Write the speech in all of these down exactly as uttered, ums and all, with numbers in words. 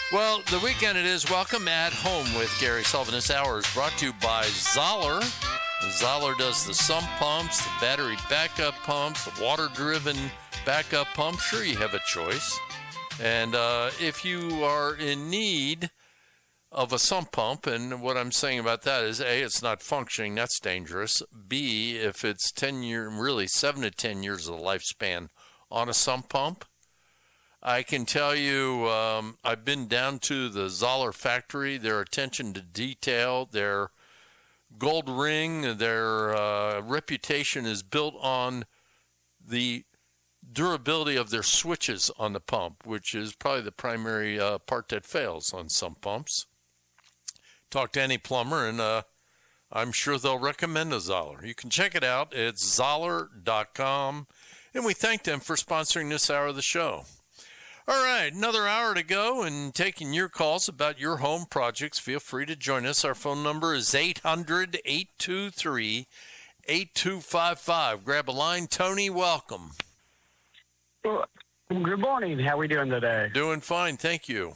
Well, the weekend it is. Welcome at Home with Gary Sullivan. This hour is brought to you by Zoller. Zoller does the sump pumps, the battery backup pumps, the water-driven backup pump. Sure, you have a choice. And uh, if you are in need of a sump pump, and what I'm saying about that is, A, it's not functioning. That's dangerous. B, if it's ten years, really seven to ten years of the lifespan on a sump pump, I can tell you, um, I've been down to the Zoller factory. Their attention to detail, their gold ring, their uh, reputation is built on the durability of their switches on the pump, which is probably the primary uh, part that fails on some pumps. Talk to any plumber, and uh, I'm sure they'll recommend a Zoller. You can check it out. It's zoller dot com, and we thank them for sponsoring this hour of the show. All right, another hour to go and taking your calls about your home projects. Feel free to join us. Our phone number is eight hundred, eight two three, eight two five five. Grab a line. Tony, welcome. Well, good morning. How are we doing today? Doing fine, thank you.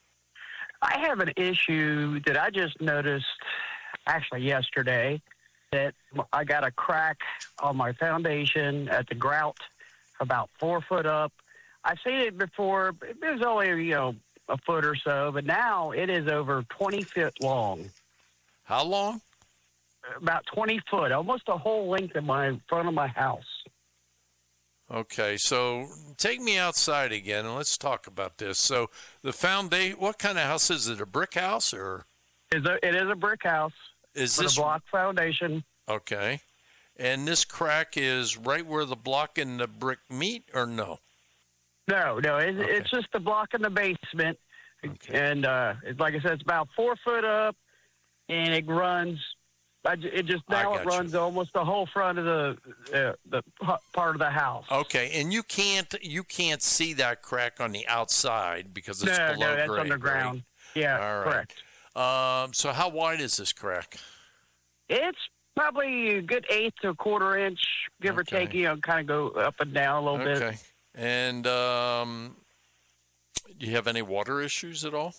I have an issue that I just noticed actually yesterday, that I got a crack on my foundation at the grout about four foot up. I've seen it before. It was only, you know, a foot or so, but now it is over twenty feet long. How long? About twenty foot, almost the whole length of my front of my house. Okay, so take me outside again and let's talk about this. So the foundation, what kind of house is it? A brick house or? It's a, it is a brick house. Is with this a block foundation? Okay, and this crack is right where the block and the brick meet, or no? No, no, it, Okay. it's just the block in the basement, Okay. and uh, it's, like I said, it's about four foot up, and it runs. I, ju- it just I now got it runs you. almost the whole front of the uh, the p- part of the house. Okay, and you can't you can't see that crack on the outside because it's no, below no, that's grade, underground. right? Yeah, All right. correct. Um, so how wide is this crack? It's probably a good eighth to a quarter inch, give or Okay. take. You know, kind of go up and down a little bit. Okay. And um, do you have any water issues at all?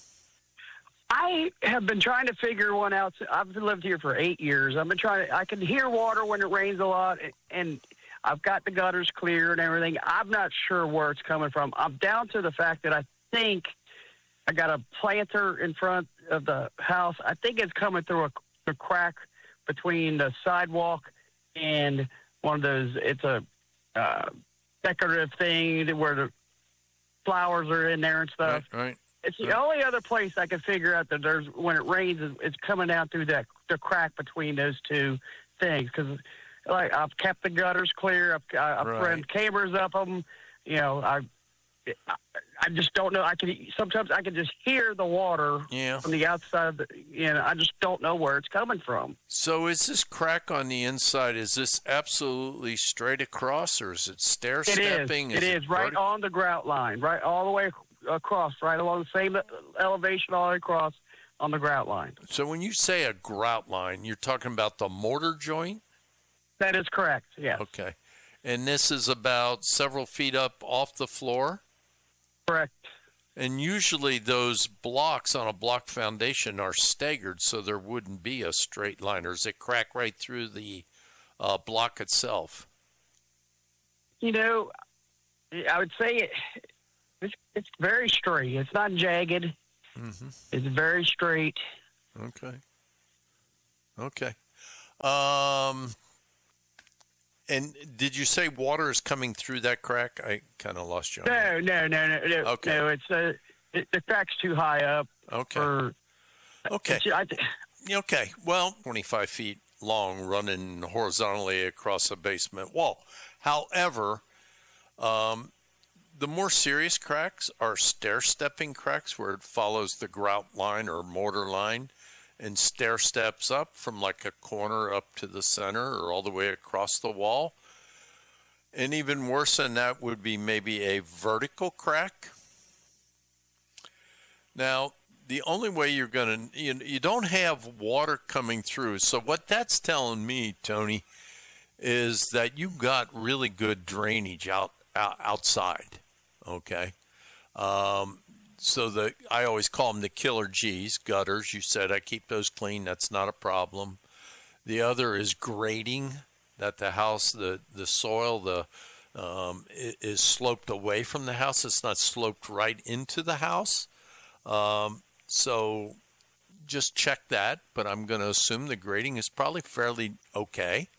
I have been trying to figure one out. I've lived here for eight years. I've been trying to, I can hear water when it rains a lot, and I've got the gutters clear and everything. I'm not sure where it's coming from. I'm down to the fact that I think I got a planter in front of the house. I think it's coming through a, a crack between the sidewalk and one of those, it's a uh, decorative thing where the flowers are in there and stuff. Right, right. It's the only other place I can figure out that there's, when it rains, is- it's coming down through that the crack between those two things. Because, like, I've kept the gutters clear. I've, I've Right. run cameras up them. You know, I, I, I just don't know. I can sometimes I can just hear the water Yeah. from the outside. Of the, you know, I just don't know where it's coming from. So is this crack on the inside, is this absolutely straight across, or is it stair It is. stepping? It is right vertical? on the grout line, right all the way across, right along the same elevation all the way across on the grout line. So when you say a grout line, you're talking about the mortar joint? That is correct. Yes. Okay. And this is about several feet up off the floor? Correct. And usually those blocks on a block foundation are staggered, so there wouldn't be a straight line. Or does it crack right through the uh, block itself? You know, I would say it, it's, it's very straight. It's not jagged. Mm-hmm. It's very straight. Okay. Okay. Um, and did you say water is coming through that crack? I kind of lost you on that. No, no, no, no, no. Okay. No, it's uh, it, the crack's too high up. Okay. For, Okay. it's- I, th- Okay. Well, twenty-five feet long, running horizontally across a basement wall. However, um, the more serious cracks are stair-stepping cracks where it follows the grout line or mortar line and stair steps up from like a corner up to the center or all the way across the wall. And even worse than that would be maybe a vertical crack. Now, the only way you're going to, you, you don't have water coming through. So what that's telling me, Tony, is that you got really good drainage out, out outside. Okay. Um, so the I always call them the killer G's, gutters. You said I keep those clean. That's not a problem. The other is grading, that the house, the, the soil, the um, is sloped away from the house. It's not sloped right into the house. Um, so just check that, but I'm going to assume the grading is probably fairly okay.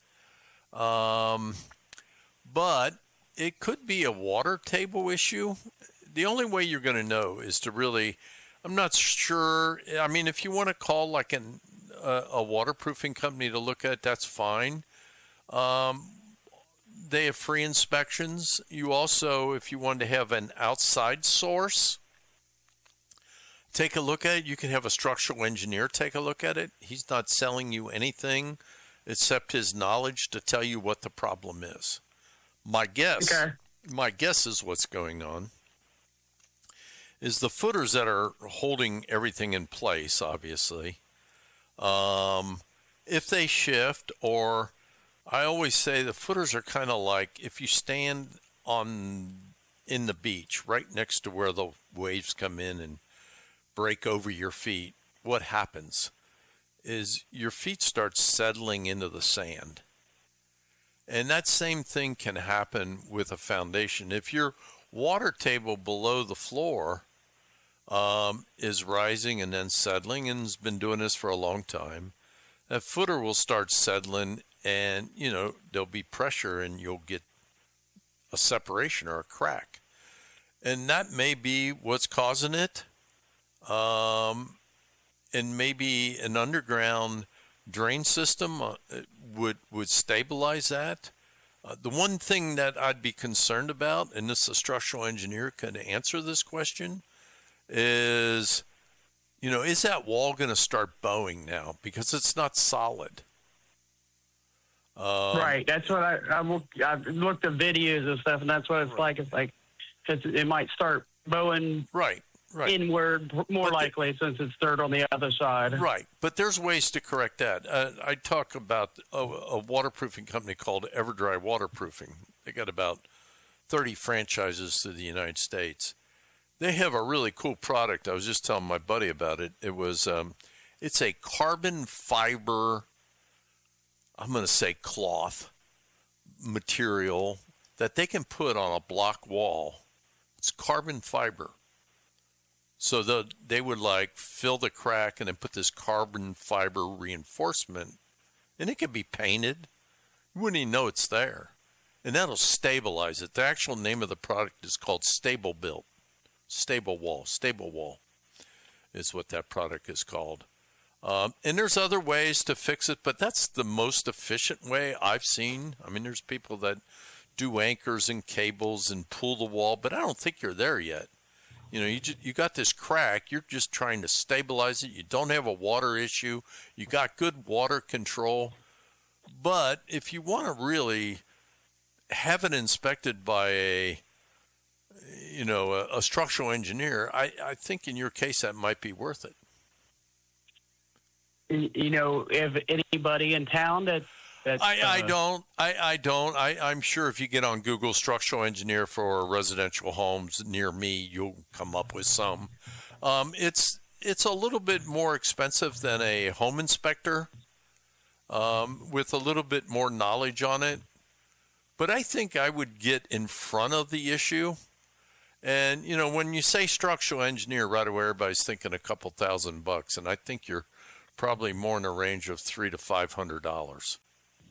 Um, but it could be a water table issue. The only way you're going to know is to really, I'm not sure. I mean, if you want to call like an, a, a waterproofing company to look at, that's fine. Um, they have free inspections. You also, if you want to have an outside source, take a look at it. You can have a structural engineer take a look at it. He's not selling you anything except his knowledge to tell you what the problem is. My guess, okay. my guess is what's going on is the footers that are holding everything in place, obviously, um, if they shift, or I always say the footers are kind of like if you stand on in the beach right next to where the waves come in and break over your feet, what happens is your feet start settling into the sand. And that same thing can happen with a foundation. If your water table below the floor um, is rising and then settling, and has been doing this for a long time, that footer will start settling, and you know there'll be pressure and you'll get a separation or a crack. And that may be what's causing it. Um, and maybe an underground drain system uh, would would stabilize that. Uh, the one thing that I'd be concerned about, and this a structural engineer could answer this question, is, you know, is that wall going to start bowing now because it's not solid? Um, right. That's what I I look, I've looked at videos and stuff, and that's what it's right. like. It's like it's, it might start bowing. Right. Right. Inward, more but likely, the, since it's dirt on the other side. Right, but there's ways to correct that. Uh, I talk about a, a waterproofing company called Everdry Waterproofing. They got about thirty franchises to the United States. They have a really cool product. I was just telling my buddy about it. It was, um, it's a carbon fiber, I'm going to say cloth material that they can put on a block wall. It's carbon fiber. So the, they would like fill the crack and then put this carbon fiber reinforcement, and it can be painted. You wouldn't even know it's there. And that'll stabilize it. The actual name of the product is called Stable Built. Stable Wall. Stable Wall is what that product is called. Um, and there's other ways to fix it, but that's the most efficient way I've seen. I mean, there's people that do anchors and cables and pull the wall, but I don't think you're there yet. You know, you just, you got this crack. You're just trying to stabilize it. You don't have a water issue. You got good water control. But if you want to really have it inspected by a, you know, a, a structural engineer, I, I think in your case that might be worth it. You know, if anybody in town that That's, I, I uh, don't. I, I don't. I, I'm sure if you get on Google structural engineer for residential homes near me, you'll come up with some. Um, it's it's a little bit more expensive than a home inspector um, with a little bit more knowledge on it. But I think I would get in front of the issue. And, you know, when you say structural engineer, right away everybody's thinking a couple thousand bucks. And I think you're probably more in the range of three to five hundred dollars.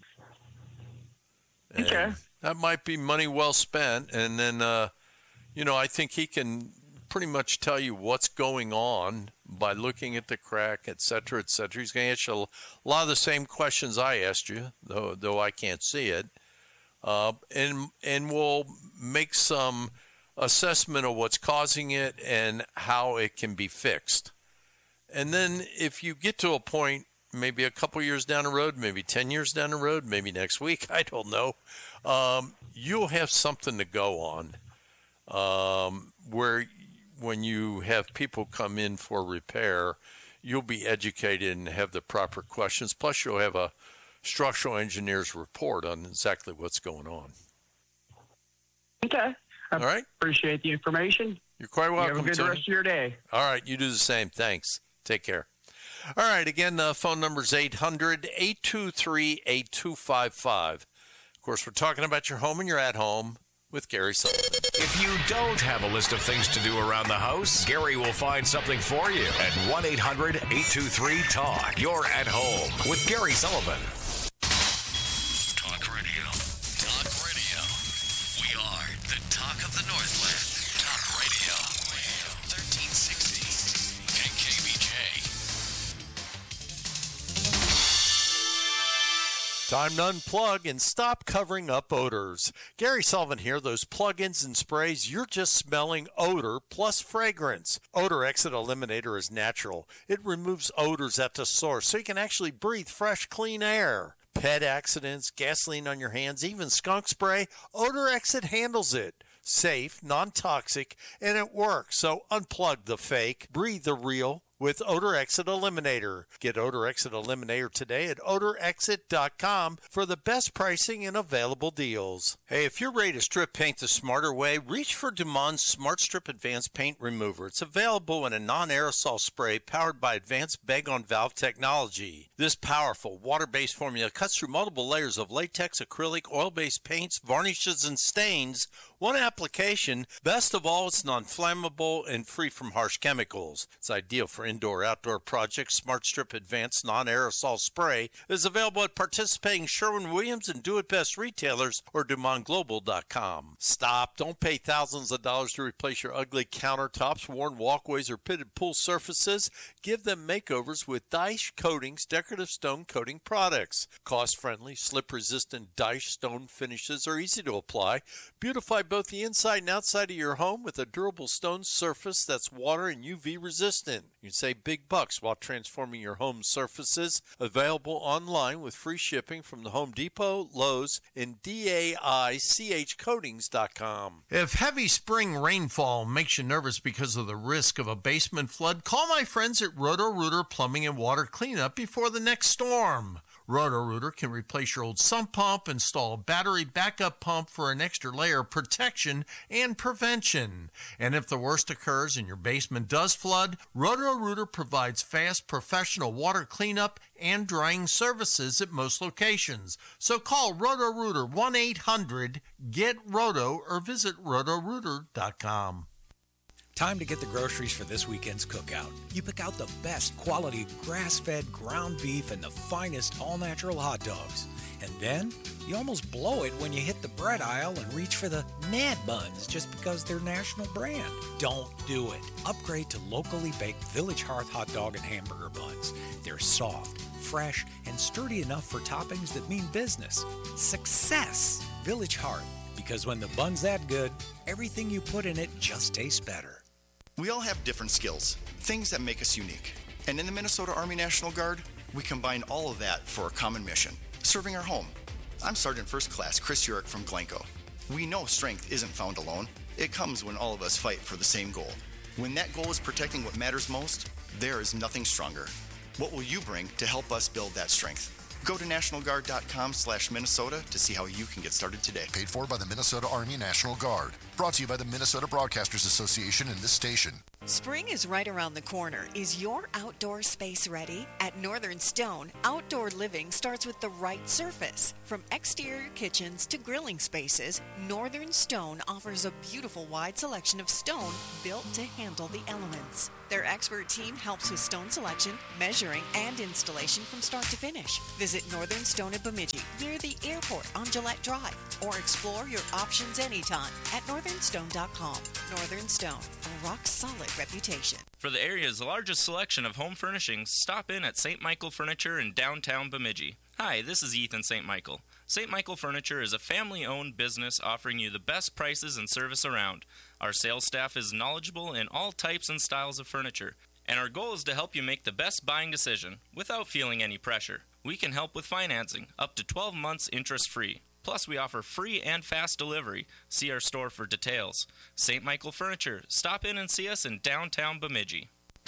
Okay. That might be money well spent. And then, uh, you know, I think he can pretty much tell you what's going on by looking at the crack, et cetera, et cetera. He's going to ask you a lot of the same questions I asked you, though though I can't see it. Uh, and and we'll make some assessment of what's causing it and how it can be fixed. And then if you get to a point, maybe a couple years down the road, maybe ten years down the road, maybe next week, I don't know, um, you'll have something to go on um, where when you have people come in for repair, you'll be educated and have the proper questions. Plus, you'll have a structural engineer's report on exactly what's going on. Okay. I All right. Appreciate the information. You're quite welcome, You have a good Tony. rest of your day. All right, you do the same. Thanks. Take care. All right, again, the phone number is eight hundred, eight two three, eight two five five. Of course, we're talking about your home and you're at home with Gary Sullivan. If you don't have a list of things to do around the house, Gary will find something for you at one eight hundred, eight two three, talk. You're at home with Gary Sullivan. Talk radio. Talk radio. We are the talk of the Northland. Talk radio. thirteen sixty and K B J. Time to unplug and stop covering up odors. Gary Sullivan here. Those plug-ins and sprays, you're just smelling odor plus fragrance. Odor Exit Eliminator is natural. It removes odors at the source so you can actually breathe fresh, clean air. Pet accidents, gasoline on your hands, even skunk spray, Odor Exit handles it. Safe, non-toxic, and it works. So unplug the fake, breathe the real with Odor Exit Eliminator. Get Odor Exit Eliminator today at odor exit dot com for the best pricing and available deals. Hey, if you're ready to strip paint the smarter way, reach for Dumond's Smart Strip Advanced Paint Remover. It's available in a non-aerosol spray powered by advanced bag-on-valve technology. This powerful water-based formula cuts through multiple layers of latex, acrylic, oil-based paints, varnishes, and stains. One application. Best of all, it's non-flammable and free from harsh chemicals. It's ideal for indoor-outdoor projects. Smart Strip Advanced Non-Aerosol Spray is available at participating Sherwin-Williams and Do It Best retailers or Dumond Global dot com. Stop. Don't pay thousands of dollars to replace your ugly countertops, worn walkways, or pitted pool surfaces. Give them makeovers with Daesh Coatings decorative stone coating products. Cost-friendly, slip-resistant Daesh stone finishes are easy to apply. Beautify both the inside and outside of your home with a durable stone surface that's water and U V resistant. You can save big bucks while transforming your home surfaces. Available online with free shipping from the Home Depot, Lowe's, and D A I C H coatings dot com. If heavy spring rainfall makes you nervous because of the risk of a basement flood, call my friends at Roto-Rooter Plumbing and Water Cleanup before the next storm. Roto-Rooter can replace your old sump pump, install a battery backup pump for an extra layer of protection and prevention. And if the worst occurs and your basement does flood, Roto-Rooter provides fast professional water cleanup and drying services at most locations. So call Roto-Rooter one eight hundred get roto or visit roto rooter dot com. Time to get the groceries for this weekend's cookout. You pick out the best quality grass-fed ground beef and the finest all-natural hot dogs. And then you almost blow it when you hit the bread aisle and reach for the Mad Buns just because they're national brand. Don't do it. Upgrade to locally baked Village Hearth hot dog and hamburger buns. They're soft, fresh, and sturdy enough for toppings that mean business. Success! Village Hearth. Because when the bun's that good, everything you put in it just tastes better. We all have different skills, things that make us unique. And in the Minnesota Army National Guard, we combine all of that for a common mission, serving our home. I'm Sergeant First Class Chris Urich from Glencoe. We know strength isn't found alone. It comes when all of us fight for the same goal. When that goal is protecting what matters most, there is nothing stronger. What will you bring to help us build that strength? Go to national guard dot com slash Minnesota to see how you can get started today. Paid for by the Minnesota Army National Guard. Brought to you by the Minnesota Broadcasters Association and this station. Spring is right around the corner. Is your outdoor space ready? At Northern Stone, outdoor living starts with the right surface. From exterior kitchens to grilling spaces, Northern Stone offers a beautiful wide selection of stone built to handle the elements. Their expert team helps with stone selection, measuring, and installation from start to finish. Visit Northern Stone at Bemidji, near the airport on Gillette Drive, or explore your options anytime at northern stone dot com. Northern Stone, a rock-solid reputation. For the area's largest selection of home furnishings, stop in at Saint Michael Furniture in downtown Bemidji. Hi, this is Ethan Saint Michael. Saint Michael Furniture is a family-owned business offering you the best prices and service around. Our sales staff is knowledgeable in all types and styles of furniture, and our goal is to help you make the best buying decision without feeling any pressure. We can help with financing, up to twelve months interest-free. Plus, we offer free and fast delivery. See our store for details. Saint Michael Furniture. Stop in and see us in downtown Bemidji.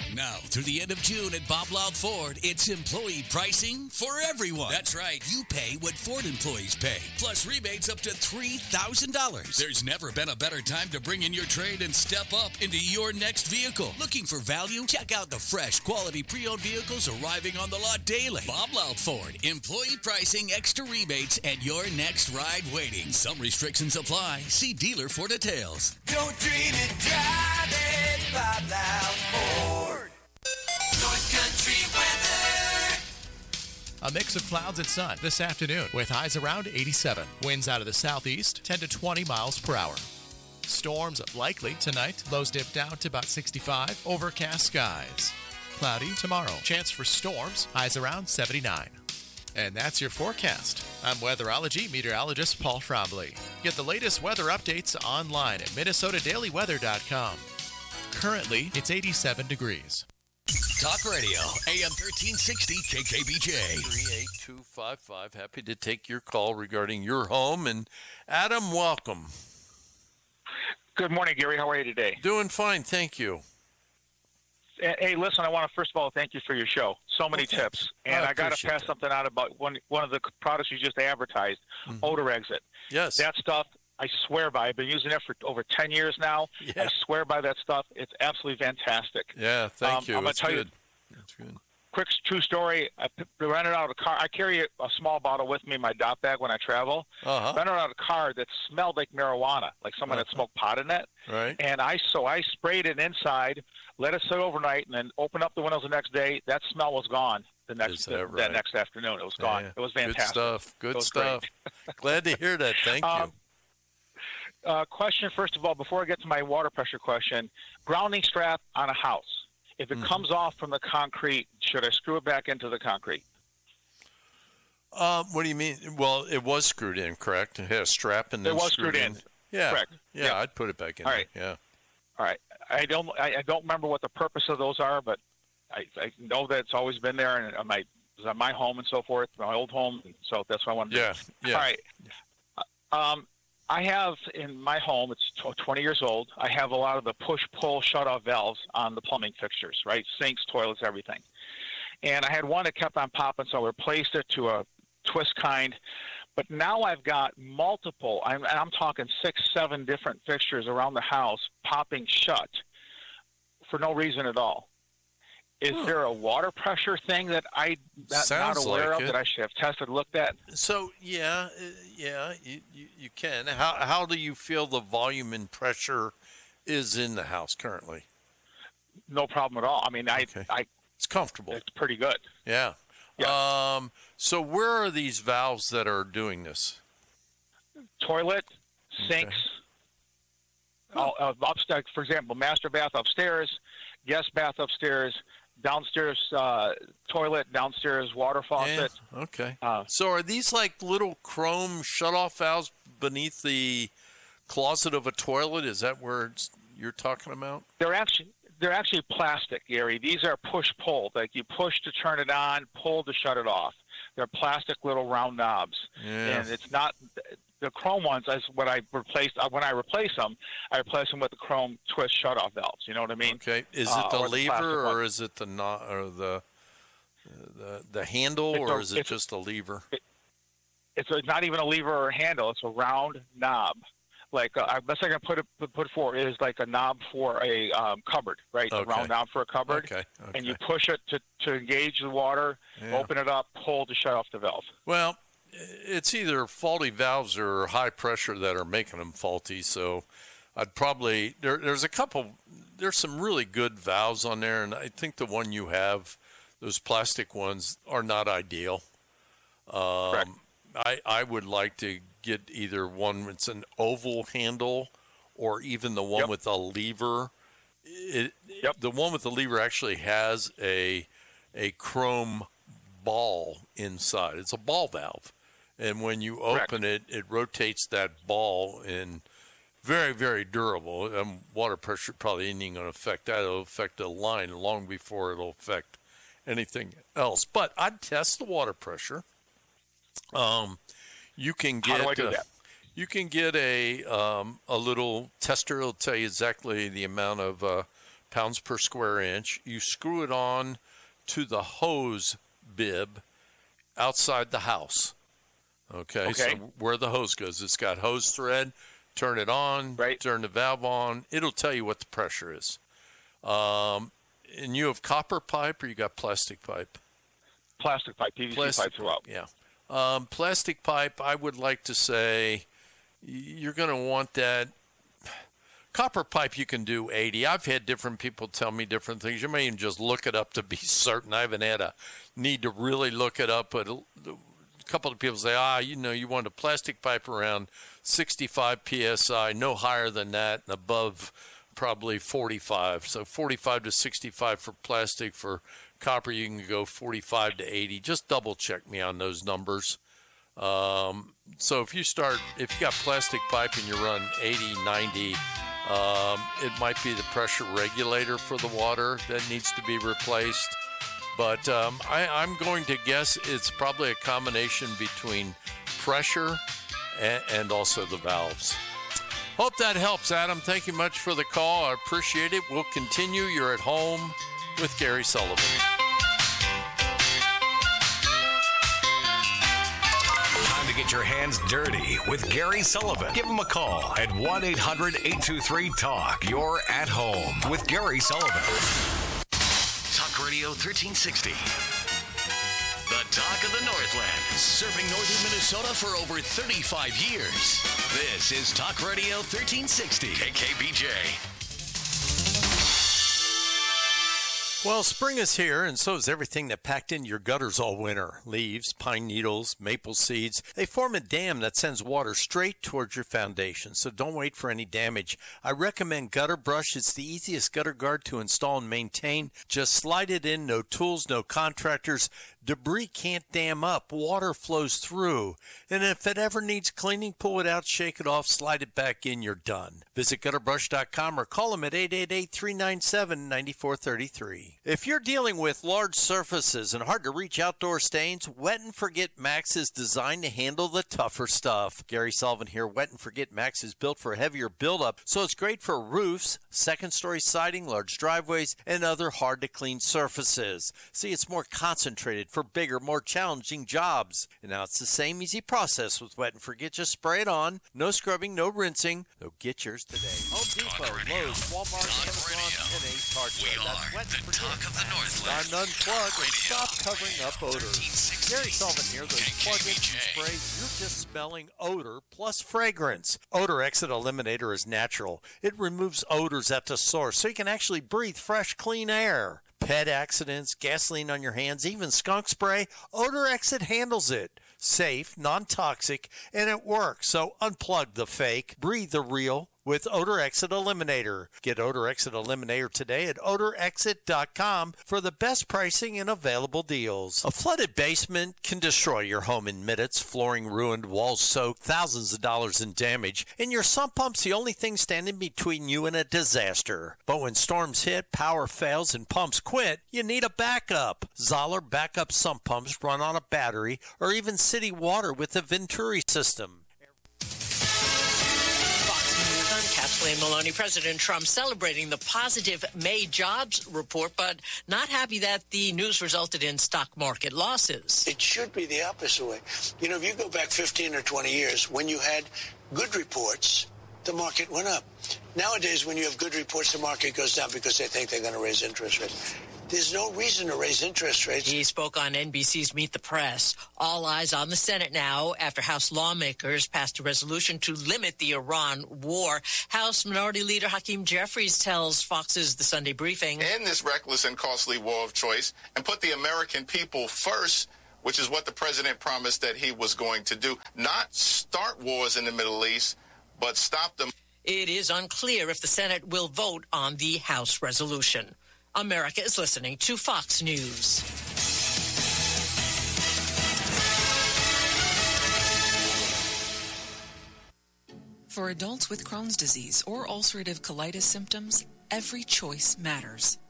Now, through the end of June at Bob Loud Ford, it's employee pricing for everyone. That's right. You pay what Ford employees pay, plus rebates up to three thousand dollars. There's never been a better time to bring in your trade and step up into your next vehicle. Looking for value? Check out the fresh, quality pre-owned vehicles arriving on the lot daily. Bob Loud Ford. Employee pricing, extra rebates, and your next ride waiting. Some restrictions apply. See dealer for details. Don't dream it, drive it, Bob Loud Ford. North Country weather. A mix of clouds and sun this afternoon with highs around eighty-seven. Winds out of the southeast, ten to twenty miles per hour. Storms likely tonight. Lows dip down to about sixty-five. Overcast skies. Cloudy tomorrow. Chance for storms. Highs around seventy-nine. And that's your forecast. I'm weatherology meteorologist Paul Trombley. Get the latest weather updates online at minnesota daily weather dot com. Currently, it's eighty-seven degrees. Talk Radio, A M thirteen sixty K K B J. three eight two five five. Happy to take your call regarding your home. And Adam, welcome. Good morning, Gary. How are you today? Doing fine, thank you. Hey, listen, I want to first of all thank you for your show. So many well, tips. And I, I got to pass that. something out about one one of the products you just advertised, mm-hmm. Odor Exit. Yes. That stuff, I swear by. I've been using it for over ten years now. Yeah. I swear by that stuff. It's absolutely fantastic. Yeah, thank um, you. I'm going to tell good. you. That's good. Quick true story. I rented out a car. I carry a small bottle with me in my dop bag when I travel. Uh-huh. Rented out a car that smelled like marijuana, like someone uh-huh. had smoked pot in it. Right. And I so I sprayed it inside, let it sit overnight, and then opened up the windows the next day. That smell was gone. The next that, the, right? that next afternoon, it was gone. Yeah. It was fantastic. Good stuff. Good stuff. Great. Glad to hear that. Thank um, you. Uh, question first of all, before I get to my water pressure question, grounding strap on a house. If it mm-hmm. comes off from the concrete, should I screw it back into the concrete? Uh, what do you mean? Well, it was screwed in, correct? It had a strap and then it was screwed, screwed in. in. Yeah, correct. Yeah, yeah, I'd put it back in. All right. There. Yeah. All right. I don't. I, I don't remember what the purpose of those are, but I, I know that it's always been there, and my it was on my home and so forth, my old home. So that's what I wanted. Yeah. To do. Yeah. All right. Um, I have in my home, it's twenty years old, I have a lot of the push-pull shut-off valves on the plumbing fixtures, right? Sinks, toilets, everything. And I had one that kept on popping, so I replaced it to a twist kind. But now I've got multiple, I'm, I'm talking six, seven different fixtures around the house popping shut for no reason at all. Is huh. there a water pressure thing that I'm not aware like of it. that I should have tested, looked at? So, yeah, yeah, you, you, you can. How how do you feel the volume and pressure is in the house currently? No problem at all. I mean, I, okay. I it's comfortable. It's pretty good. Yeah. yeah. Um. So where are these valves that are doing this? Toilet, sinks, okay. all, uh, upstairs, for example, master bath upstairs, guest bath upstairs, downstairs uh, toilet, downstairs water faucet. Yeah, okay. Uh, so are these like little chrome shutoff valves beneath the closet of a toilet? Is that where it's, you're talking about? They're actually they're actually plastic, Gary. These are push-pull. Like you push to turn it on, pull to shut it off. They're plastic little round knobs, yeah. and it's not. The chrome ones is what I replaced. When I replace them, I replace them with the chrome twist shutoff valves. You know what I mean? Okay. Is uh, it the or lever, the or is it the not, or the the the handle, it's or a, is it just a lever? It, it's a, not even a lever or a handle. It's a round knob. Like uh, best I can put it put for is like a knob for a um, cupboard, right? Okay. A round knob for a cupboard. Okay. okay. And you push it to to engage the water, yeah. open it up, pull to shut off the valve. Well. It's either faulty valves or high pressure that are making them faulty. So I'd probably there, there's a couple. There's some really good valves on there, and I think the one you have, those plastic ones, are not ideal. Um, Correct. I I would like to get either one that's an oval handle, or even the one yep. with a lever. It, yep. The one with the lever actually has a a chrome ball inside. It's a ball valve. And when you open Correct. it, it rotates that ball, and very, very durable. Um, water pressure probably isn't even going to affect that. It'll affect the line long before it'll affect anything else. But I'd test the water pressure. Um, you can get How do I do uh, that? You can get a um, a little tester. It'll tell you exactly the amount of uh, pounds per square inch. You screw it on to the hose bib outside the house. Okay, Okay. so where the hose goes, it's got hose thread. Turn it on, right. turn the valve on. It'll tell you what the pressure is. Um, and you have copper pipe or you got plastic pipe? Plastic pipe, P V C Plastic pipe throughout. Yeah. Um, plastic pipe, I would like to say you're going to want that. Copper pipe, you can do eighty. I've had different people tell me different things. You may even just look it up to be certain. I haven't had a need to really look it up, but a couple of people say, ah, you know, you want a plastic pipe around sixty-five P S I, no higher than that, and above probably forty-five. So forty-five to sixty-five for plastic. For copper, you can go forty-five to eighty. Just double check me on those numbers. Um, so if you start, if you got plastic pipe and you run eighty, ninety, um, it might be the pressure regulator for the water that needs to be replaced. But um, I, I'm going to guess it's probably a combination between pressure and, and also the valves. Hope that helps, Adam. Thank you much for the call. I appreciate it. We'll continue. You're at home with Gary Sullivan. Time to get your hands dirty with Gary Sullivan. Give him a call at one eight hundred eight two three talk. You're at home with Gary Sullivan. Talk Radio thirteen sixty. The Talk of the Northland. Serving northern Minnesota for over thirty-five years. This is Talk Radio thirteen sixty. K K B J. Well, spring is here, and so is everything that packed in your gutters all winter. Leaves, pine needles, maple seeds. They form a dam that sends water straight towards your foundation, so don't wait for any damage. I recommend Gutter Brush. It's the easiest gutter guard to install and maintain. Just slide it in, no tools, no contractors. Debris can't dam up. Water flows through. And if it ever needs cleaning, pull it out, shake it off, slide it back in, you're done. Visit gutter brush dot com or call them at eight eight eight, three nine seven, nine four three three. If you're dealing with large surfaces and hard-to-reach outdoor stains, Wet and Forget Max is designed to handle the tougher stuff. Gary Sullivan here. Wet and Forget Max is built for heavier buildup, so it's great for roofs, second-story siding, large driveways, and other hard-to-clean surfaces. See, it's more concentrated for bigger, more challenging jobs. And now it's the same easy process with Wet and Forget. Just spray it on. No scrubbing, no rinsing. So get yours today. Home Depot, Lowe's, Walmart, Amazon, and Ace Hardware. That's Wet and Forget. Talk of the Northland. Time to unplug and stop covering up odor. Gary Sullivan here. Those plug-ins and sprays, you're just smelling odor plus fragrance. Odor Exit Eliminator is natural. It removes odors at the source, so you can actually breathe fresh, clean air. Pet accidents, gasoline on your hands, even skunk spray, Odor Exit handles it. Safe, non-toxic, and it works. So unplug the fake, breathe the real with Odor Exit Eliminator. Get Odor Exit Eliminator today at odor exit dot com for the best pricing and available deals. A flooded basement can destroy your home in minutes. Flooring ruined, walls soaked, thousands of dollars in damage, and your sump pump's the only thing standing between you and a disaster. But when storms hit, power fails, and pumps quit, you need a backup. Zoller backup sump pumps run on a battery or even city water with the Venturi system. Kathleen Maloney. President Trump celebrating the positive May jobs report, but not happy that the news resulted in stock market losses. It should be the opposite way. You know, if you go back fifteen or twenty years, when you had good reports, the market went up. Nowadays, when you have good reports, the market goes down because they think they're going to raise interest rates. There's no reason to raise interest rates. He spoke on N B C's Meet the Press. All eyes on the Senate now after House lawmakers passed a resolution to limit the Iran war. House Minority Leader Hakeem Jeffries tells Fox's The Sunday Briefing. End this reckless and costly war of choice and put the American people first, which is what the president promised that he was going to do. Not start wars in the Middle East, but stop them. It is unclear if the Senate will vote on the House resolution. America is listening to Fox News. For adults with Crohn's disease or ulcerative colitis symptoms, every choice matters.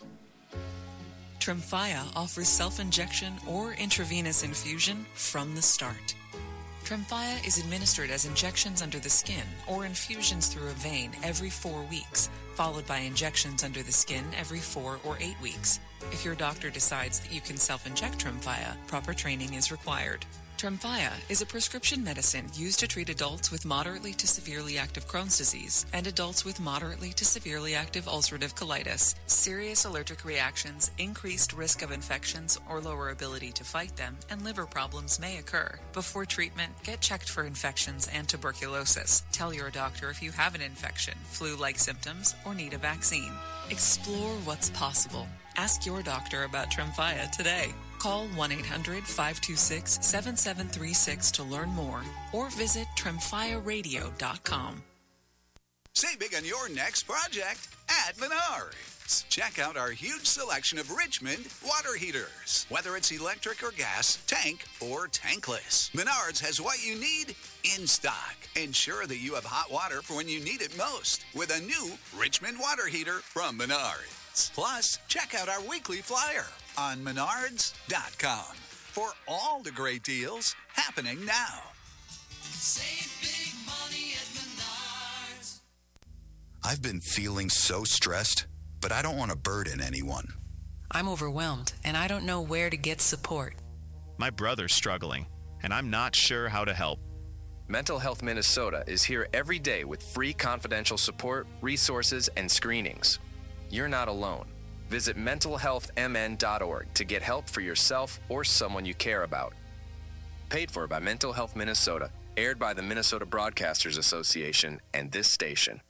Tremfya offers self-injection or intravenous infusion from the start. Tremfya is administered as injections under the skin or infusions through a vein every four weeks, followed by injections under the skin every four or eight weeks. If your doctor decides that you can self-inject Tremfya, proper training is required. Tremfya is a prescription medicine used to treat adults with moderately to severely active Crohn's disease and adults with moderately to severely active ulcerative colitis. Serious allergic reactions, increased risk of infections or lower ability to fight them, and liver problems may occur. Before treatment, get checked for infections and tuberculosis. Tell your doctor if you have an infection, flu-like symptoms, or need a vaccine. Explore what's possible. Ask your doctor about Tremfya today. Call one eight hundred, five two six, seven seven three six to learn more or visit tremfya radio dot com. Save big on your next project at Menards. Check out our huge selection of Richmond water heaters. Whether it's electric or gas, tank or tankless, Menards has what you need in stock. Ensure that you have hot water for when you need it most with a new Richmond water heater from Menards. Plus, check out our weekly flyer on menards dot com for all the great deals happening now. Save big money at Menards. I've been feeling so stressed, but I don't want to burden anyone. I'm overwhelmed, and I don't know where to get support. My brother's struggling, and I'm not sure how to help. Mental Health Minnesota is here every day with free confidential support, resources, and screenings. You're not alone. Visit mental health m n dot org to get help for yourself or someone you care about. Paid for by Mental Health Minnesota. Aired by the Minnesota Broadcasters Association and this station.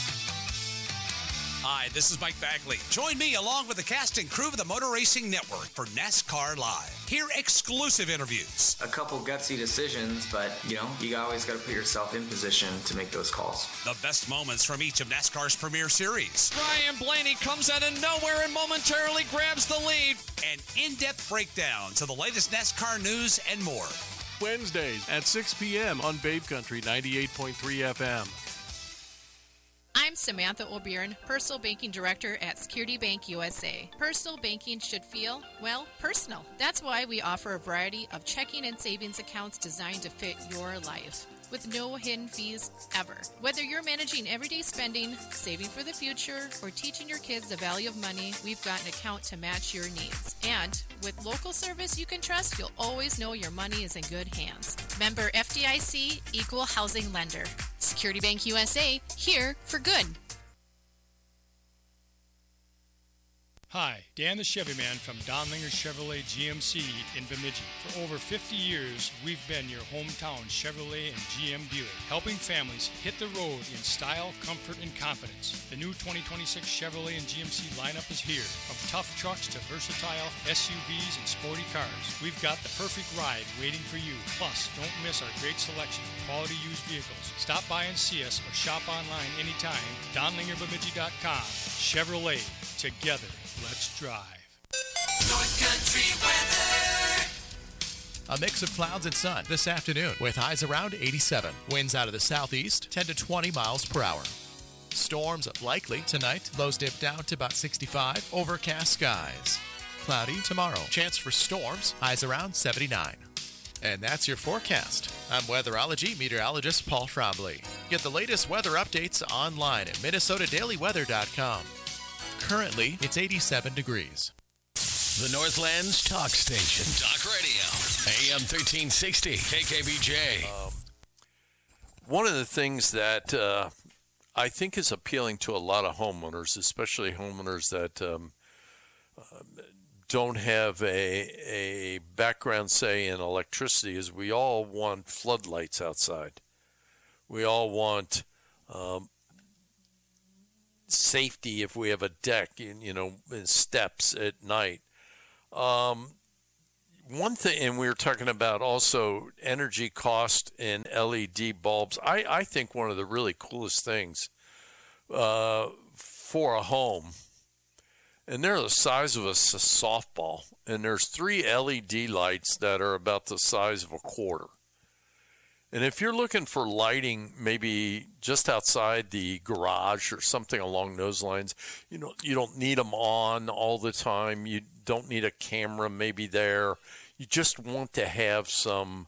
Hi, this is Mike Bagley. Join me along with the cast and crew of the Motor Racing Network for NASCAR Live. Hear exclusive interviews. A couple gutsy decisions, but, you know, you always got to put yourself in position to make those calls. The best moments from each of NASCAR's premier series. Ryan Blaney comes out of nowhere and momentarily grabs the lead. And in-depth breakdowns of the latest NASCAR news and more. Wednesdays at six p.m. on Babe Country ninety-eight point three F M. I'm Samantha O'Byrne, Personal Banking Director at Security Bank U S A. Personal banking should feel, well, personal. That's why we offer a variety of checking and savings accounts designed to fit your life, with no hidden fees ever. Whether you're managing everyday spending, saving for the future, or teaching your kids the value of money, we've got an account to match your needs. And with local service you can trust, you'll always know your money is in good hands. Member F D I C, Equal Housing Lender. Security Bank U S A, here for good. Hi, Dan the Chevy Man from Donlinger Chevrolet G M C in Bemidji. For over fifty years, we've been your hometown Chevrolet and G M dealer, helping families hit the road in style, comfort, and confidence. The new twenty twenty-six Chevrolet and G M C lineup is here. From tough trucks to versatile S U Vs and sporty cars, we've got the perfect ride waiting for you. Plus, don't miss our great selection of quality used vehicles. Stop by and see us or shop online anytime. Donlinger Bemidji dot com. Chevrolet. Together. Let's drive. North Country weather. A mix of clouds and sun this afternoon with highs around eighty-seven. Winds out of the southeast, ten to twenty miles per hour. Storms likely tonight. Lows dip down to about sixty-five. Overcast skies. Cloudy tomorrow. Chance for storms. Highs around seventy-nine. And that's your forecast. I'm weatherology meteorologist Paul Trombley. Get the latest weather updates online at minnesota daily weather dot com. Currently, it's eighty-seven degrees. The Northland's talk station. Talk radio. A M thirteen sixty. K K B J. Um, one of the things that uh, I think is appealing to a lot of homeowners, especially homeowners that um, uh, don't have a, a background, say, in electricity, is we all want floodlights outside. We all want um, safety if we have a deck, you know, steps at night. Um, one thing, and we were talking about also energy cost in L E D bulbs. I, I think one of the really coolest things uh, for a home, and they're the size of a, a softball, and there's three L E D lights that are about the size of a quarter. And if you're looking for lighting, maybe just outside the garage or something along those lines, you know, you don't need them on all the time. You don't need a camera maybe there. You just want to have some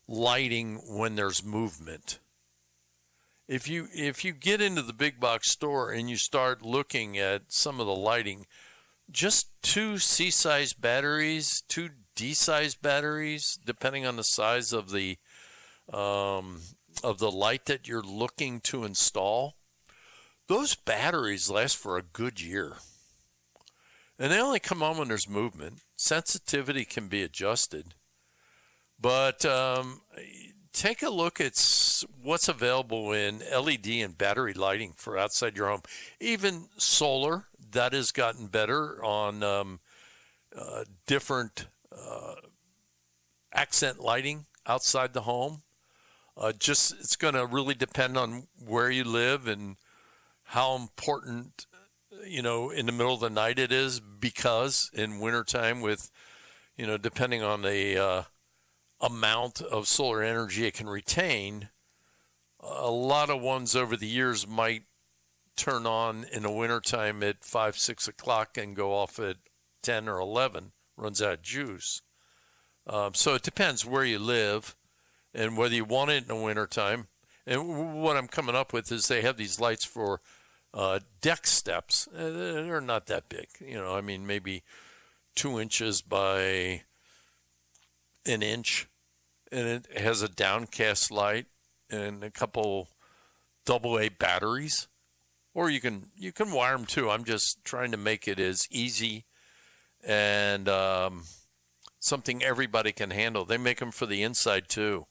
lighting when there's movement. If you if you get into the big box store and you start looking at some of the lighting, just two C-size batteries, two D-size batteries, depending on the size of the um, of the light that you're looking to install, those batteries last for a good year. And they only come on when there's movement. Sensitivity can be adjusted. But um, take a look at what's available in L E D and battery lighting for outside your home. Even solar, that has gotten better on um, uh, different uh, accent lighting outside the home. Uh, just it's going to really depend on where you live and how important, you know, in the middle of the night it is, because in wintertime with, you know, depending on the uh, amount of solar energy it can retain, a lot of ones over the years might turn on in the wintertime at five, six o'clock and go off at ten or eleven, runs out of juice. Um, so it depends where you live and whether you want it in the wintertime. And what I'm coming up with is they have these lights for uh, deck steps. Uh, they're not that big. You know, I mean, maybe two inches by an inch. And it has a downcast light and a couple double A batteries. Or you can you can wire them too. I'm just trying to make it as easy and um, something everybody can handle. They make them for the inside too.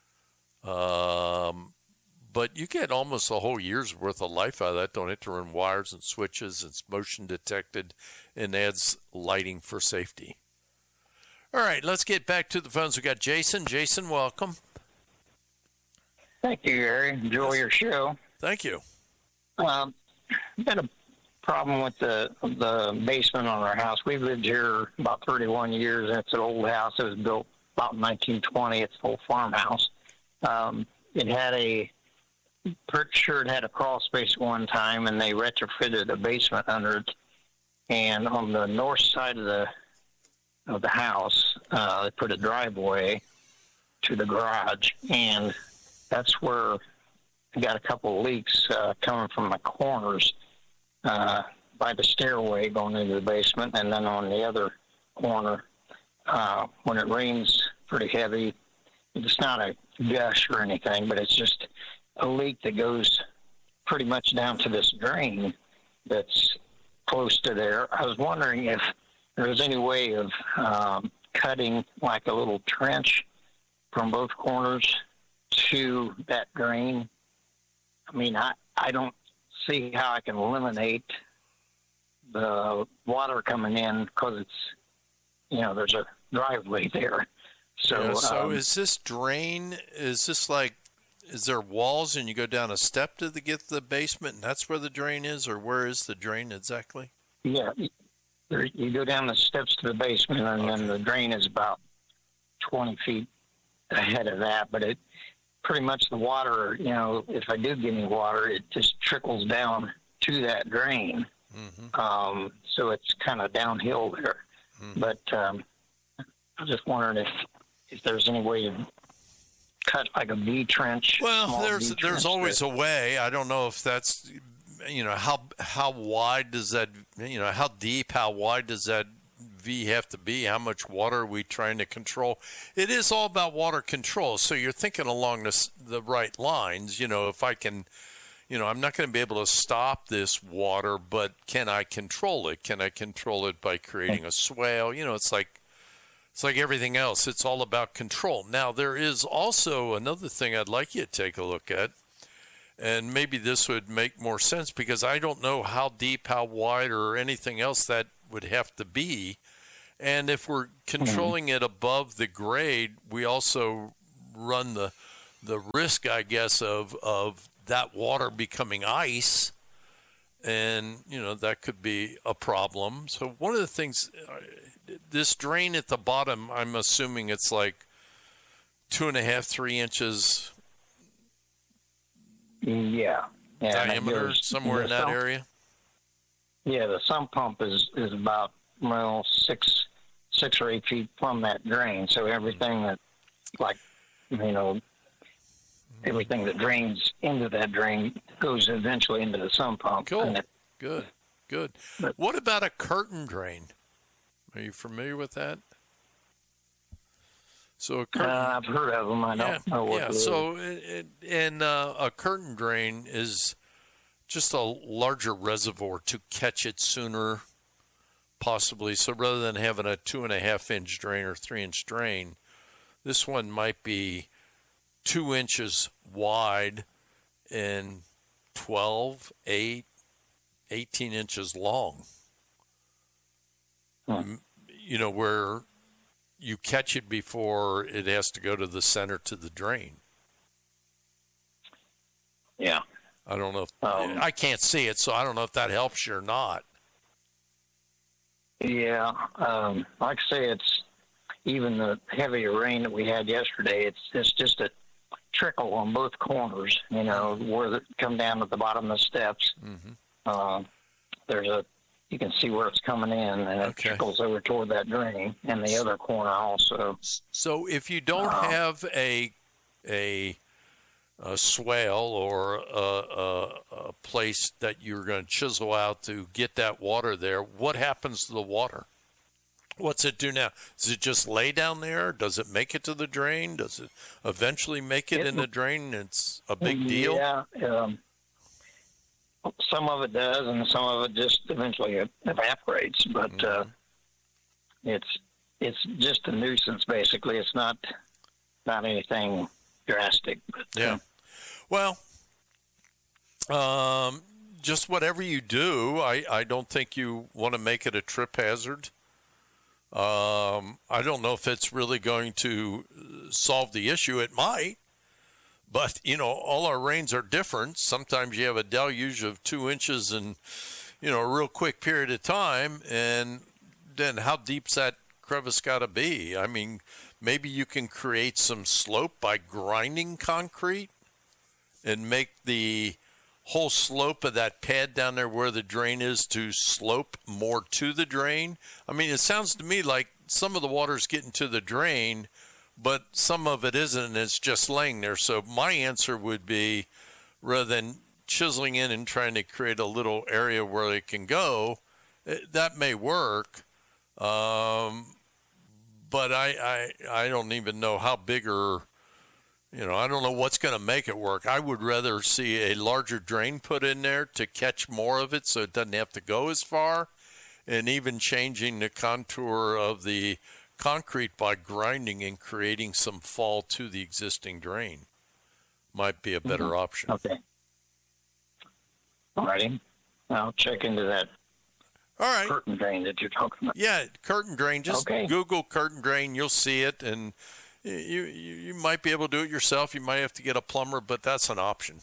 Um, but you get almost a whole year's worth of life out of that. Don't have to run wires and switches. It's motion detected and adds lighting for safety. All right, let's get back to the phones. We got Jason. Jason, welcome. Thank you, Gary. Enjoy your show. Thank you. Um, I've got a problem with the the basement on our house. We've lived here about thirty-one years, and it's an old house. It was built about nineteen twenty. It's an old farmhouse. Um, it had a, pretty sure it had a crawl space at one time, and they retrofitted a basement under it. And on the north side of the of the house, uh, they put a driveway to the garage, and that's where I got a couple of leaks uh, coming from the corners uh, by the stairway going into the basement, and then on the other corner, uh, when it rains pretty heavy, it's not a gush or anything, but it's just a leak that goes pretty much down to this drain that's close to there. I was wondering if there was any way of um, cutting like a little trench from both corners to that drain. I mean, I, I don't see how I can eliminate the water coming in because it's, you know, there's a driveway there. So, yeah, so um, is this drain, is this like, is there walls and you go down a step to the, get to the basement and that's where the drain is, or where is the drain exactly? Yeah, there, you go down the steps to the basement, and okay. then the drain is about twenty feet ahead of that. But it pretty much the water, you know, if I do get any water, it just trickles down to that drain. Mm-hmm. Um, so it's kind of downhill there. Mm-hmm. But um, I was just wondering if if there's any way to cut like a V trench. Well, there's V there's trench always there. a way. I don't know if that's, you know, how how wide does that, you know, how deep, how wide does that V have to be? How much water are we trying to control? It is all about water control. So you're thinking along this, the right lines. You know, if I can, you know, I'm not going to be able to stop this water, but can I control it? Can I control it by creating a swale? You know, it's like, it's like everything else. It's all about control. Now, there is also another thing I'd like you to take a look at, and maybe this would make more sense because I don't know how deep, how wide, or anything else that would have to be. And if we're controlling it above the grade, we also run the the risk, I guess, of of that water becoming ice, and you know that could be a problem. So one of the things, this drain at the bottom, I'm assuming it's like two and a half, three inches. Yeah, yeah diameter, goes, somewhere in that sump, area. Yeah, the sump pump is is about well six six or eight feet from that drain. So everything that like you know, everything that drains into that drain goes eventually into the sump pump. Cool. And it, Good. Good. What about a curtain drain? Are you familiar with that? So a curtain, uh, I've heard of them. I don't yeah, know what yeah. it is. So it, it, and uh, a curtain drain is just a larger reservoir to catch it sooner, possibly. So rather than having a two and a half inch drain or three inch drain, this one might be two inches wide and twelve, eight, eighteen inches long. Hmm. You know, where you catch it before it has to go to the center to the drain. Yeah. I don't know if Um, I can't see it, so I don't know if that helps you or not. Yeah, um, like I say, it's even the heavier rain that we had yesterday. It's it's just a trickle on both corners. You know, where it come down at the bottom of the steps. Mm-hmm. Uh, there's a you can see where it's coming in, and it Okay. trickles over toward that drain, and the other corner also. So if you don't Uh, have a a a swale or a, a, a place that you're going to chisel out to get that water there, what happens to the water? What's it do now? Does it just lay down there? Does it make it to the drain? Does it eventually make it, It- in the drain? It's a big deal. Yeah, um, some of it does, and some of it just eventually evaporates. But uh, Mm-hmm. it's it's just a nuisance, basically. It's not not anything drastic. But, Yeah. Well, um, just whatever you do, I, I don't think you want to make it a trip hazard. Um, I don't know if it's really going to solve the issue. It might. But, you know, all our rains are different. Sometimes you have a deluge of two inches in, you know, a real quick period of time. And then how deep's that crevice got to be? I mean, maybe you can create some slope by grinding concrete and make the whole slope of that pad down there where the drain is to slope more to the drain. I mean, it sounds to me like some of the water's getting to the drain, but some of it isn't, and it's just laying there. So my answer would be, rather than chiseling in and trying to create a little area where it can go, it, that may work. Um, but I, I, I don't even know how big or, you know, I don't know what's going to make it work. I would rather see a larger drain put in there to catch more of it so it doesn't have to go as far, and even changing the contour of the concrete by grinding and creating some fall to the existing drain might be a better Mhm. option. Okay. All righty. I'll check into that All right. curtain drain that you're talking about. Yeah, curtain drain. Just Okay. Google curtain drain. You'll see it, and you, you you might be able to do it yourself. You might have to get a plumber, but that's an option.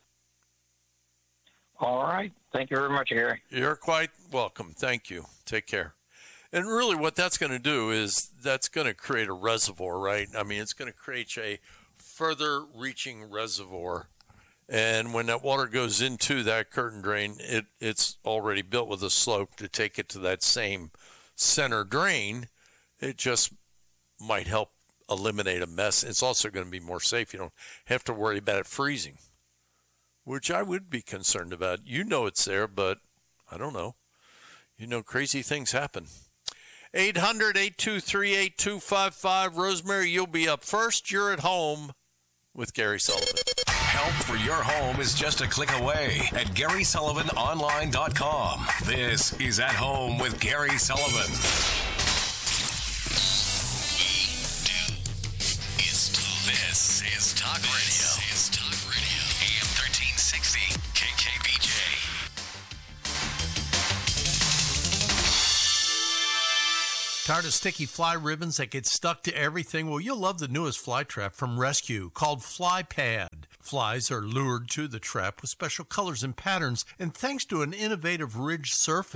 All right. Thank you very much, Gary. You're quite welcome. Thank you. Take care. And really what that's going to do is that's going to create a reservoir, right? I mean, it's going to create a further reaching reservoir. And when that water goes into that curtain drain, it, it's already built with a slope to take it to that same center drain. It just might help eliminate a mess. It's also going to be more safe. You don't have to worry about it freezing, which I would be concerned about. You know it's there, but I don't know. You know, crazy things happen. eight hundred, eight two three, eight two five five. Rosemary, you'll be up first. You're at home with Gary Sullivan. Help for your home is just a click away at Gary Sullivan Online dot com. This is At Home with Gary Sullivan. This is Talk Radio. This is Talk Radio. A M thirteen sixty K K B J. Tired of sticky fly ribbons that get stuck to everything? Well, you'll love the newest fly trap from Rescue called Fly Pad. Flies are lured to the trap with special colors and patterns, and thanks to an innovative ridged surface,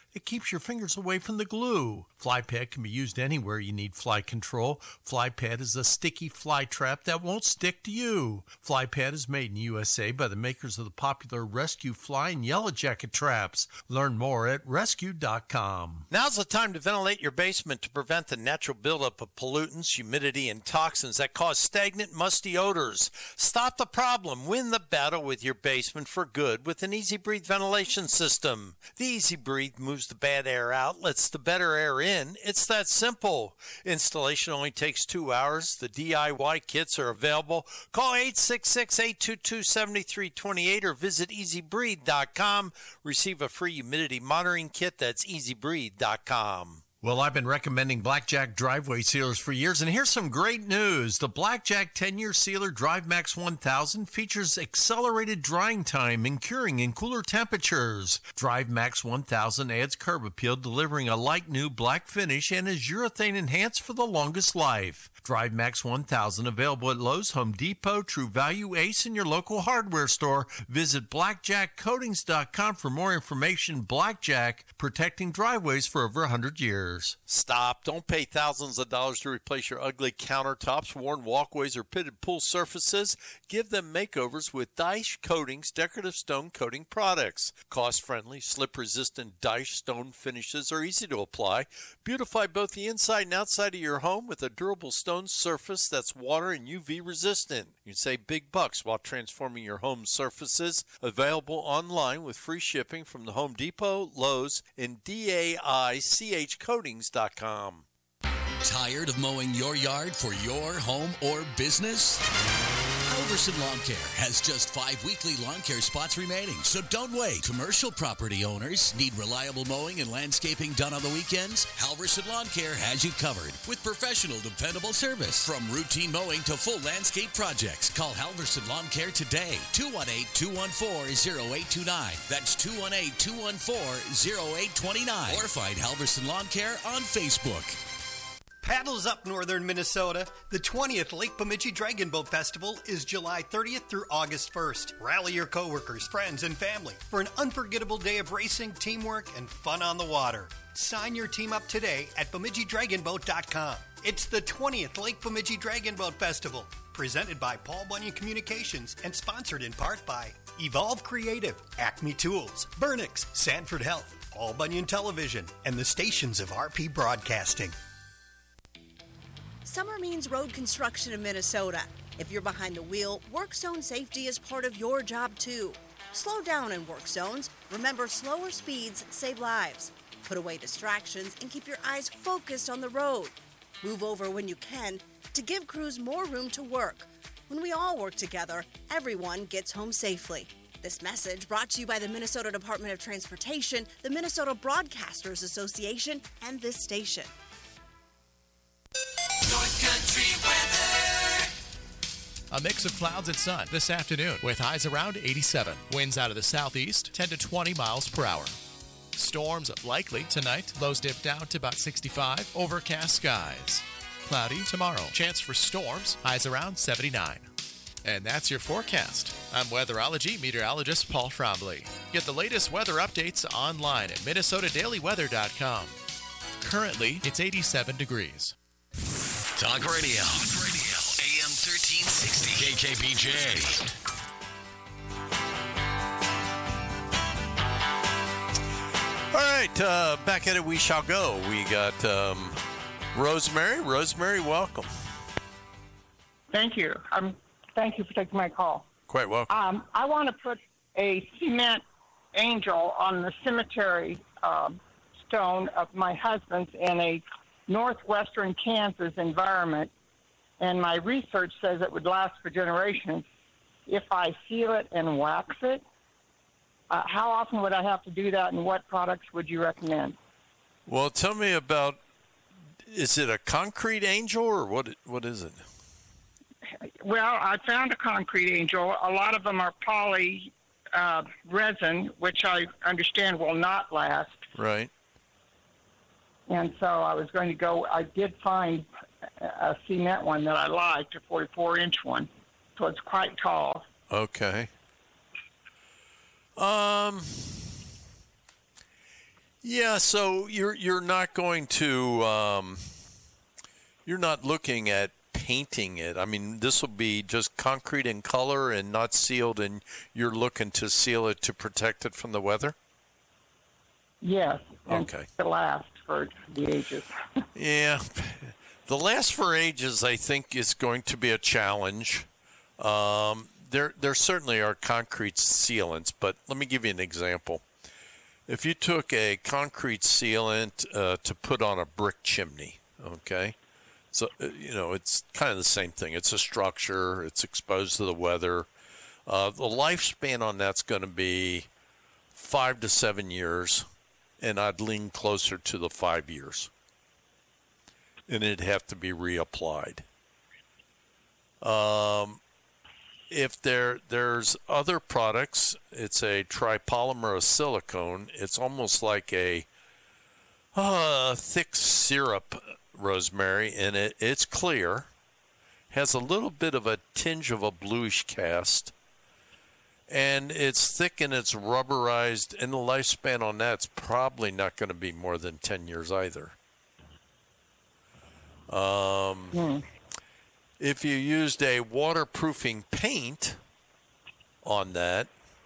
It keeps your fingers away from the glue. FlyPad can be used anywhere you need fly control. FlyPad is a sticky fly trap that won't stick to you. FlyPad is made in U S A by the makers of the popular Rescue Fly and Yellow Jacket traps. Learn more at rescue dot com. Now's the time to ventilate your basement to prevent the natural buildup of pollutants, humidity, and toxins that cause stagnant, musty odors. Stop the problem. Win the battle with your basement for good with an Easy Breathe ventilation system. The Easy Breathe moves the bad air out, lets the better air in. It's that simple. Installation only takes two hours. The D I Y kits are available. Call eight six six, eight two two, seven three two eight or visit easy breathe dot com. Receive a free humidity monitoring kit. That's easy breathe dot com. Well, I've been recommending Blackjack driveway sealers for years, and here's some great news. The Blackjack ten-year sealer DriveMax one thousand features accelerated drying time and curing in cooler temperatures. DriveMax one thousand adds curb appeal, delivering a light new black finish, and is urethane enhanced for the longest life. DriveMax one thousand available at Lowe's, Home Depot, True Value, Ace, and your local hardware store. Visit blackjack coatings dot com for more information. Blackjack, protecting driveways for over one hundred years. Stop. Don't pay thousands of dollars to replace your ugly countertops, worn walkways, or pitted pool surfaces. Give them makeovers with Dyche Coatings decorative stone coating products. Cost-friendly, slip-resistant Dyche stone finishes are easy to apply. Beautify both the inside and outside of your home with a durable stone surface that's water and U V resistant. You can save big bucks while transforming your home surfaces. Available online with free shipping from the Home Depot, Lowe's, and D A I C H coatings dot com. Tired of mowing your yard for your home or business? Halverson Lawn Care has just five weekly lawn care spots remaining, so don't wait. Commercial property owners need reliable mowing and landscaping done on the weekends? Halverson Lawn Care has you covered with professional, dependable service. From routine mowing to full landscape projects, call Halverson Lawn Care today. two one eight, two one four, zero eight two nine. That's two one eight, two one four, zero eight two nine. Or find Halverson Lawn Care on Facebook. Paddles up northern Minnesota. The twentieth Lake Bemidji Dragon Boat Festival is July thirtieth through August first. Rally your coworkers, friends, and family for an unforgettable day of racing, teamwork, and fun on the water. Sign your team up today at bemidji dragon boat dot com. It's the twentieth Lake Bemidji Dragon Boat Festival, presented by Paul Bunyan Communications and sponsored in part by Evolve Creative, Acme Tools, Burnix, Sanford Health, Paul Bunyan Television, and the stations of R P Broadcasting. Summer means road construction in Minnesota. If you're behind the wheel, work zone safety is part of your job too. Slow down in work zones. Remember, slower speeds save lives. Put away distractions and keep your eyes focused on the road. Move over when you can to give crews more room to work. When we all work together, everyone gets home safely. This message brought to you by the Minnesota Department of Transportation, the Minnesota Broadcasters Association, and this station. North Country weather. A mix of clouds and sun this afternoon with highs around eighty-seven. Winds out of the southeast, ten to twenty miles per hour. Storms likely tonight. Lows dip down to about sixty-five. Overcast skies. Cloudy tomorrow. Chance for storms. Highs around seventy-nine. And that's your forecast. I'm weatherology meteorologist Paul Trombley. Get the latest weather updates online at minnesota daily weather dot com. Currently, it's eighty-seven degrees. Talk radio. Talk radio. A M thirteen sixty. K K B J. All right, uh, back at it we shall go. We got um, Rosemary. Rosemary, welcome. Thank you. Um, thank you for taking my call. Quite welcome. Um, I want to put a cement angel on the cemetery uh, stone of my husband's in a northwestern Kansas environment, and my research says it would last for generations. If I seal it and wax it, uh, how often would I have to do that, and what products would you recommend? Well, tell me about, is it a concrete angel or what? What is it? Well, I found a concrete angel. A lot of them are poly uh, resin, which I understand will not last. Right. And so I was going to go, I did find a cement one that I liked, a forty-four inch one. So it's quite tall. Okay. Um, Yeah, so you're you're not going to um, you're not looking at painting it. I mean, this will be just concrete in color and not sealed, and you're looking to seal it to protect it from the weather? Yes. And Okay. to last for the ages. Yeah. The last for ages, I think, is going to be a challenge. Um, there, there certainly are concrete sealants, but let me give you an example. If you took a concrete sealant uh, to put on a brick chimney, okay, so, uh, you know, it's kind of the same thing. It's a structure. It's exposed to the weather. Uh, the lifespan on that's going to be five to seven years, and I'd lean closer to the five years. And it'd have to be reapplied. Um, if there there's other products, it's a tripolymer of silicone. It's almost like a uh, thick syrup, Rosemary, and it, it's clear. Has a little bit of a tinge of a bluish cast. And it's thick and it's rubberized, and the lifespan on that's probably not going to be more than ten years either. Um, Hmm. If you used a waterproofing paint on that,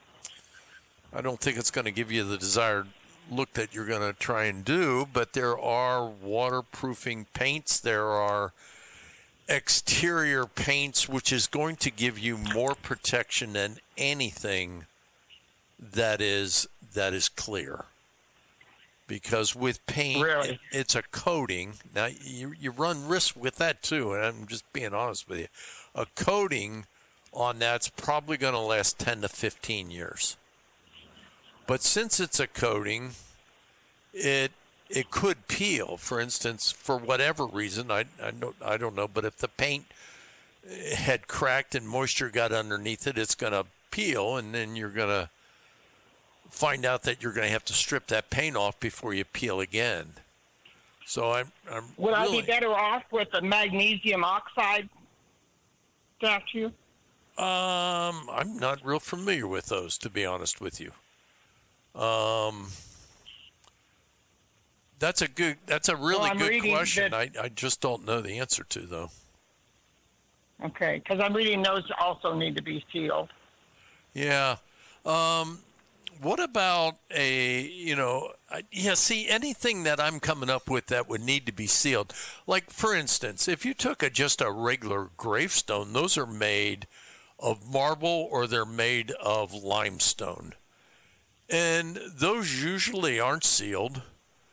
I don't think it's going to give you the desired look that you're going to try and do, but there are waterproofing paints. There are exterior paints, which is going to give you more protection than anything that is that is clear. Because with paint, Really? it, it's a coating. Now, you, you run risk with that, too, and I'm just being honest with you. A coating on that's probably going to last ten to fifteen years. But since it's a coating, it it could peel. For instance, for whatever reason, I, I, don't, I don't know, but if the paint had cracked and moisture got underneath it, it's going to peel, and then you're going to find out that you're going to have to strip that paint off before you peel again. So I'm, I'm Would really, I be better off with a magnesium oxide statue? Um, I'm not real familiar with those, to be honest with you. Um, that's a good. That's a really Well, I'm good reading question. that- I I just don't know the answer to though. Okay, because I'm reading those also need to be sealed. Yeah. Um, what about a, you know, I- yeah, see, anything that I'm coming up with that would need to be sealed. Like, for instance, if you took a, just a regular gravestone, those are made of marble or they're made of limestone. And those usually aren't sealed.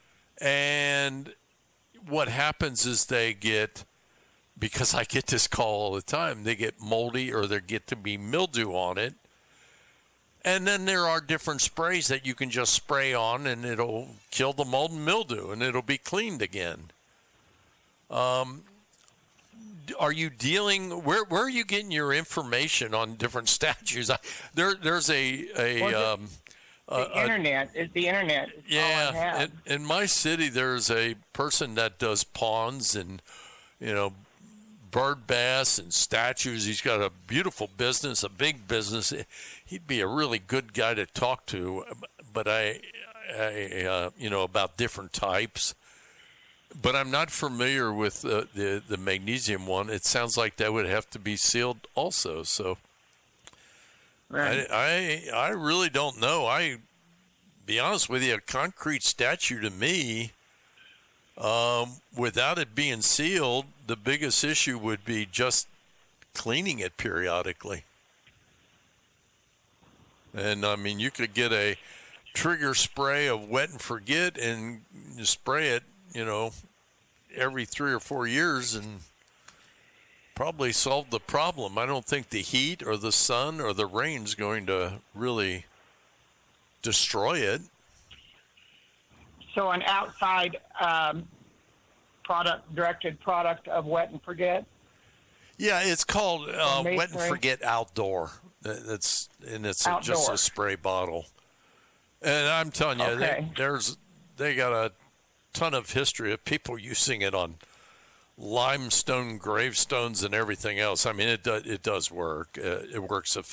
And what happens is they get, because I get this call all the time, they get moldy or they get to be mildew on it. And then there are different sprays that you can just spray on and it'll kill the mold and mildew and it'll be cleaned again. Um, are you dealing, where where are you getting your information on different statues? I, there There's a, a, Well, um, The a, a internet is the internet. Is all I yeah, have. in, in my city, there's a person that does ponds and, you know, bird baths and statues. He's got a beautiful business, a big business. He'd be a really good guy to talk to, but I, I uh, you know, about different types. But I'm not familiar with uh, the the magnesium one. It sounds like that would have to be sealed also. So. Right. I, I I really don't know. I be honest with you, a concrete statue to me, um, without it being sealed, the biggest issue would be just cleaning it periodically. And I mean, you could get a trigger spray of Wet and Forget and you spray it, you know, every three or four years and probably solve the problem. I don't think the heat or the sun or the rain's going to really destroy it. So an outside um, product, directed product of Wet and Forget. Yeah, it's called uh, Masonry. Wet and Forget Outdoor. That's and it's a, just Outdoor. a spray bottle. And I'm telling you, Okay. they, there's they got a ton of history of people using it on limestone gravestones and everything else. I mean, it do, it does work. Uh, it works effectively.